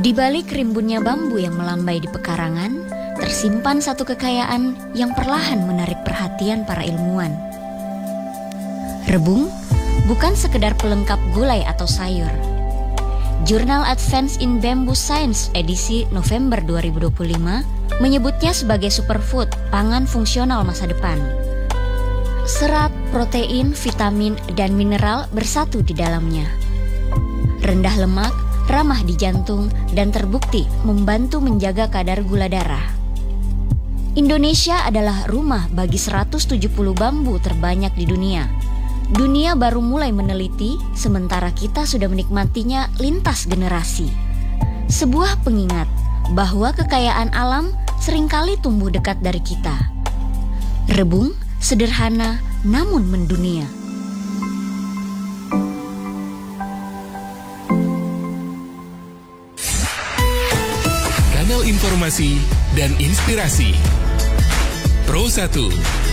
Di balik rimbunnya bambu yang melambai di pekarangan, tersimpan satu kekayaan yang perlahan menarik perhatian para ilmuwan. Rebung bukan sekedar pelengkap gulai atau sayur. Jurnal Advance in Bamboo Science edisi November 2025 menyebutnya sebagai superfood, pangan fungsional masa depan. Serat, protein, vitamin, dan mineral bersatu di dalamnya. Rendah lemak, ramah di jantung, dan terbukti membantu menjaga kadar gula darah. Indonesia adalah rumah bagi 170 bambu terbanyak di dunia. Dunia baru mulai meneliti, sementara kita sudah menikmatinya lintas generasi. Sebuah pengingat bahwa kekayaan alam seringkali tumbuh dekat dari kita. Rebung, sederhana namun mendunia. Kanal informasi dan inspirasi Pro 1